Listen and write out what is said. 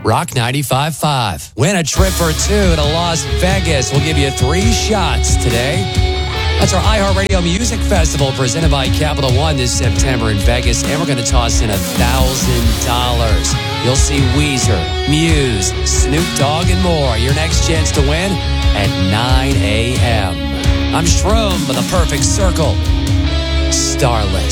Rock 95.5. Win a trip for two to Las Vegas. We'll give you 3 shots today. That's our iHeartRadio Music Festival presented by Capital One this September in Vegas. And we're going to toss in $1,000. You'll see Weezer, Muse, Snoop Dogg, and more. Your next chance to win at 9 a.m. I'm Shroom with a perfect circle. Starless.